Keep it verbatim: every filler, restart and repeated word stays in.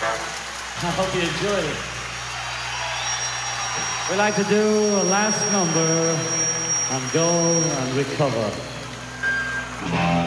I hope you enjoyed it. We like to do a last number and go and recover.